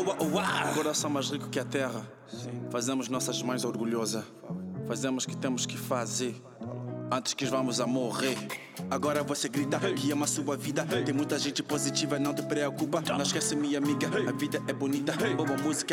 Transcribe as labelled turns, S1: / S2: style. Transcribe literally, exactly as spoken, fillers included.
S1: Coração mais rico que a terra. Fazemos nossas mães orgulhosas. Fazemos o que temos que fazer antes que vamos a morrer. Agora você grita que ama a sua vida. Tem muita gente positiva, não te preocupa. Não esquece, minha amiga, a vida é bonita. Boa música